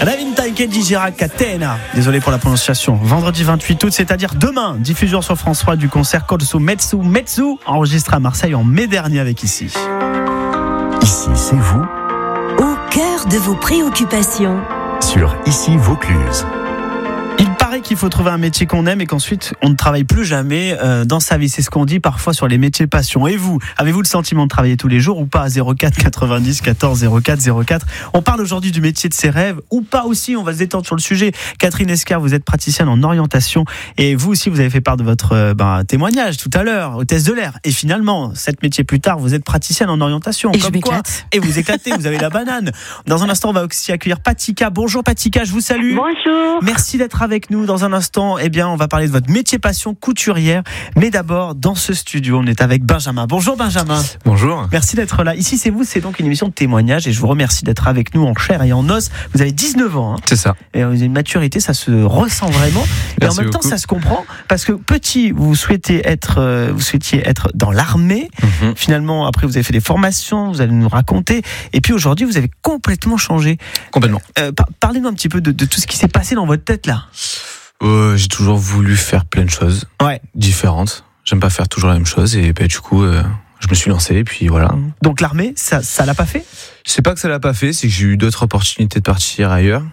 Ravinta e Gira Catena. Désolé pour la prononciation. Vendredi 28 août, c'est-à-dire demain, diffusion sur France 3 du concert Corso Mezzo, enregistré à Marseille en mai dernier avec Ici. Ici, c'est vous. Au cœur de vos préoccupations. Sur Ici Vaucluse. Il paraît qu'il faut trouver un métier qu'on aime et qu'ensuite on ne travaille plus jamais dans sa vie. C'est ce qu'on dit parfois sur les métiers passion. Et vous, avez-vous le sentiment de travailler tous les jours ou pas? 04 90 14 04 04. On parle aujourd'hui du métier de ses rêves ou pas aussi. On va se détendre sur le sujet. Catherine Escar, vous êtes praticienne en orientation et vous aussi vous avez fait part de votre témoignage tout à l'heure au test de l'air. Et finalement, 7 métiers plus tard, vous êtes praticienne en orientation. Et comme je quoi. m'éclate. Et vous éclatez, vous avez la banane. Dans un instant, on va aussi accueillir Patika. Bonjour Patika, je vous salue. Bonjour. Merci d'être avec nous. Dans un instant, on va parler de votre métier passion, couturière. Mais d'abord, dans ce studio, on est avec Benjamin. Bonjour Benjamin. Bonjour. Merci d'être là. Ici, c'est vous, c'est donc une émission de témoignage et je vous remercie d'être avec nous en chair et en os. Vous avez 19 ans. C'est ça. Et vous avez une maturité, ça se ressent vraiment. Et en même temps, ça se comprend parce que petit, vous souhaitiez être dans l'armée. Mm-hmm. Finalement, après, vous avez fait des formations, vous allez nous raconter. Et puis aujourd'hui, vous avez complètement changé. Complètement. Parlez-nous un petit peu de tout ce qui s'est passé dans votre tête là. J'ai toujours voulu faire plein de choses différentes. J'aime pas faire toujours la même chose et du coup, je me suis lancé et puis voilà. Donc l'armée, ça l'a pas fait ? C'est pas que ça l'a pas fait, c'est que j'ai eu d'autres opportunités de partir ailleurs.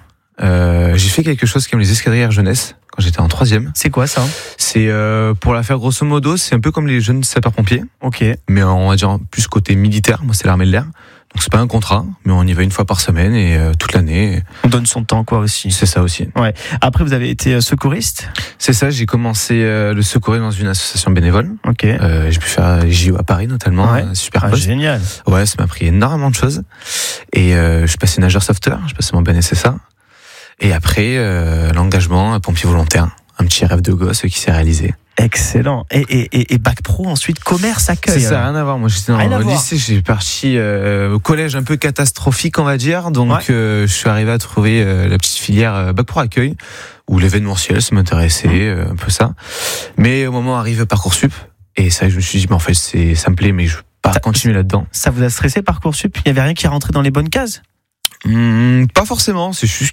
J'ai fait quelque chose comme les escadrilles jeunesse quand j'étais en 3e. C'est quoi ça ? C'est pour la faire grosso modo, c'est un peu comme les jeunes sapeurs-pompiers. Ok. Mais on va dire plus côté militaire. Moi, c'est l'armée de l'air. Donc c'est pas un contrat, mais on y va une fois par semaine et toute l'année. On donne son temps quoi aussi. C'est ça aussi. Ouais. Après vous avez été secouriste. C'est ça, j'ai commencé le secourisme dans une association bénévole. Ok. J'ai pu faire les JO à Paris notamment, super poste. Génial. Ouais, ça m'a pris énormément de choses. Et je suis passé nageur sauveteur, je passé mon BNSSA. Et après l'engagement pompier volontaire, un petit rêve de gosse qui s'est réalisé. Excellent. Et bac pro ensuite, commerce, accueil. C'est ça, rien à voir. Moi, j'étais au lycée, j'ai parti au collège un peu catastrophique, on va dire. Donc, je suis arrivé à trouver la petite filière bac pro accueil, où l'événementiel, ça m'intéressait, un peu ça. Mais au moment arrive Parcoursup, et ça, je me suis dit, mais en fait, ça me plaît, mais je veux pas continuer là-dedans. Ça vous a stressé Parcoursup ? Il y avait rien qui rentrait dans les bonnes cases ? Pas forcément, c'est juste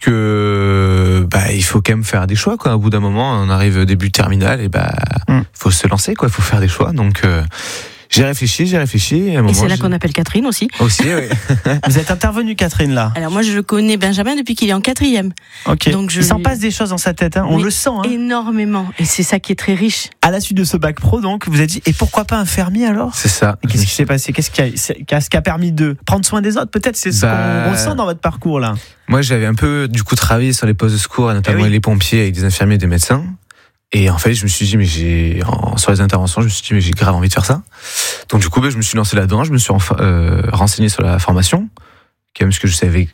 que il faut quand même faire des choix quoi. Au bout d'un moment, on arrive début terminal et faut se lancer quoi, faut faire des choix. Donc j'ai réfléchi. Et c'est là qu'on appelle Catherine aussi. Aussi, oui. Vous êtes intervenue Catherine là. Alors moi je connais Benjamin depuis qu'il est en 4e. Ok. Donc il s'en passe des choses dans sa tête, on le sent. Énormément. Et c'est ça qui est très riche. À la suite de ce bac pro, donc vous avez dit et pourquoi pas un fermier alors ? C'est ça. Et qu'est-ce qui s'est passé ? Qu'est-ce qui a permis de prendre soin des autres ? Peut-être c'est ce qu'on ressent dans votre parcours là. Moi j'avais un peu du coup travaillé sur les postes de secours, et notamment les pompiers avec des infirmiers et des médecins. Et en fait, je me suis dit, sur les interventions, je me suis dit, mais j'ai grave envie de faire ça. Donc, du coup, je me suis lancé là-dedans, je me suis renseigné sur la formation, quand même, parce que je savais